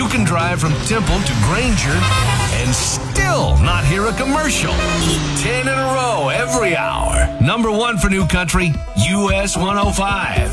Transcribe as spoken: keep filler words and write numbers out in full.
can drive from Temple to Granger and still not hear a commercial. Ten in a row every hour. Number one for New Country, U S one oh five.